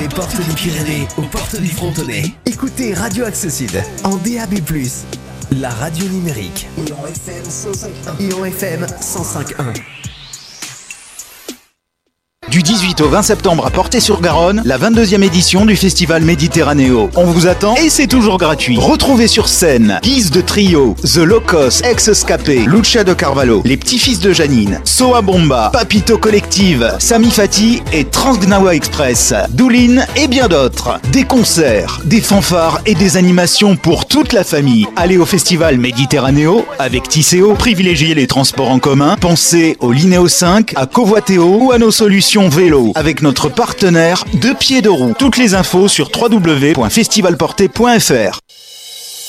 Des portes du Pyrénées aux portes du Frontonnet. Écoutez Radio Axe Sud en DAB+, la radio numérique. Et en FM 105.1. Et en FM 105.1. Du 18 au 20 septembre à Portet-sur-Garonne, la 22e édition du Festival Méditerranéo. On vous attend et c'est toujours gratuit. Retrouvez sur scène Guise de Trio, The Locos, Ex-Scapé, Lucia de Carvalho, Les Petits-Fils de Janine, Soa Bomba, Papito Collective, Sami Fati et Transgnawa Express, Doulin et bien d'autres. Des concerts, des fanfares et des animations pour toute la famille. Allez au Festival Méditerranéo avec Tisséo, privilégiez les transports en commun, pensez au Linéo 5, à Covoitéo ou à nos solutions vélo avec notre partenaire Deux Pieds de Roue. Toutes les infos sur www.festivalporté.fr.